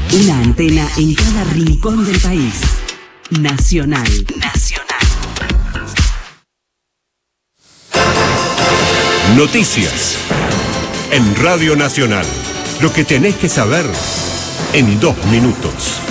Una antena en cada rincón del país. Nacional. Noticias. En Radio Nacional. Lo que tenés que saber en 2 minutos.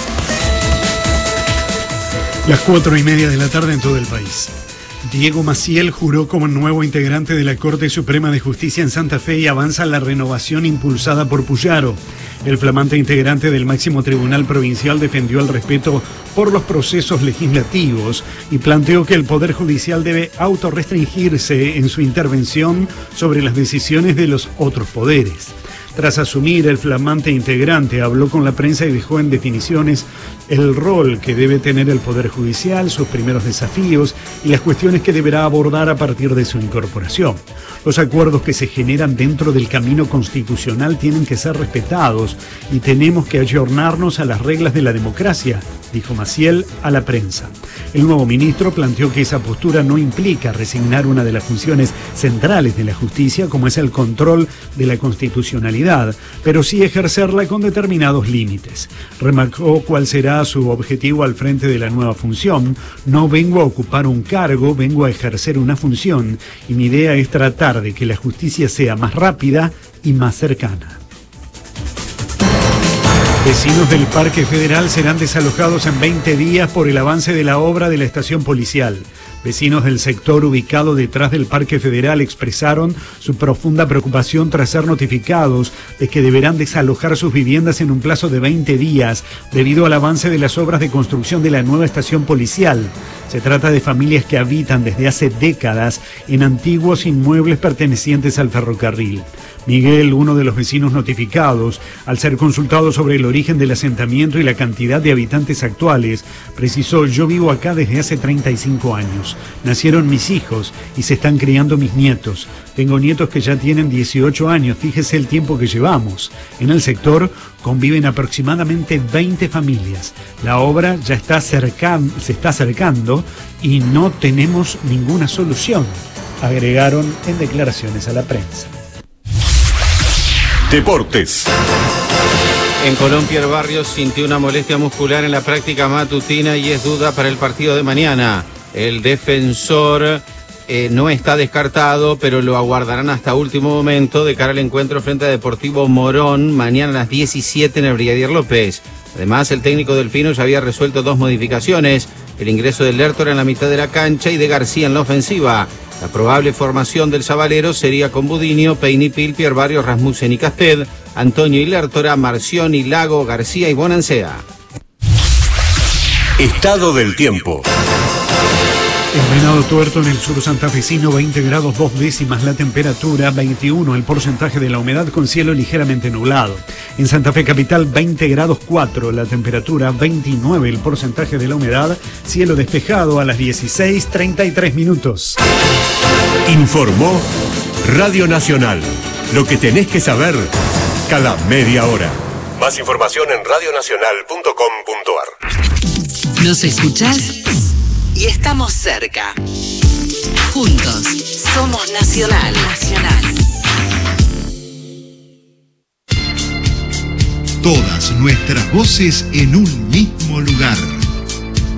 Las 4:30 de la tarde en todo el país. Diego Maciel juró como nuevo integrante de la Corte Suprema de Justicia en Santa Fe y avanza la renovación impulsada por Puyaro. El flamante integrante del máximo tribunal provincial defendió el respeto por los procesos legislativos y planteó que el Poder Judicial debe autorrestringirse en su intervención sobre las decisiones de los otros poderes. Tras asumir, el flamante integrante habló con la prensa y dejó en definiciones el rol que debe tener el Poder Judicial, sus primeros desafíos y las cuestiones que deberá abordar a partir de su incorporación. Los acuerdos que se generan dentro del camino constitucional tienen que ser respetados y tenemos que ayornarnos a las reglas de la democracia, dijo Maciel a la prensa. El nuevo ministro planteó que esa postura no implica resignar una de las funciones centrales de la justicia, como es el control de la constitucionalidad, pero sí ejercerla con determinados límites. Remarcó cuál será su objetivo al frente de la nueva función. No vengo a ocupar un cargo, vengo a ejercer una función, y mi idea es tratar de que la justicia sea más rápida y más cercana. Vecinos del Parque Federal serán desalojados en 20 días por el avance de la obra de la estación policial. Vecinos del sector ubicado detrás del Parque Federal expresaron su profunda preocupación tras ser notificados de que deberán desalojar sus viviendas en un plazo de 20 días debido al avance de las obras de construcción de la nueva estación policial. Se trata de familias que habitan desde hace décadas en antiguos inmuebles pertenecientes al ferrocarril. Miguel, uno de los vecinos notificados, al ser consultado sobre el origen del asentamiento y la cantidad de habitantes actuales, precisó: yo vivo acá desde hace 35 años. Nacieron mis hijos y se están criando mis nietos. Tengo nietos que ya tienen 18 años, fíjese el tiempo que llevamos. En el sector conviven aproximadamente 20 familias. La obra ya se está acercando y no tenemos ninguna solución, agregaron en declaraciones a la prensa. Deportes. En Colón, Pierre Barrios sintió una molestia muscular en la práctica matutina y es duda para el partido de mañana. El defensor no está descartado, pero lo aguardarán hasta último momento de cara al encuentro frente a Deportivo Morón mañana a las 17 en el Brigadier López. Además, el técnico Delfino ya había resuelto 2 modificaciones: el ingreso de Lertor en la mitad de la cancha y de García en la ofensiva. La probable formación del Sabalero sería con Budinio, Peinipil, Pierre Barrios, Rasmussen y Casted, Antonio y Lertora, Marcioni, Lago, García y Bonancea. Estado del tiempo. En Venado Tuerto, en el sur santafesino, 20 grados 2 décimas la temperatura, 21 el porcentaje de la humedad con cielo ligeramente nublado. En Santa Fe Capital, 20 grados 4 la temperatura, 29 el porcentaje de la humedad, cielo despejado a las 16:33 minutos. Informó Radio Nacional. Lo que tenés que saber cada media hora. Más información en radionacional.com.ar. Nos escuchás y estamos cerca. Juntos somos Nacional. Todas nuestras voces en un mismo lugar.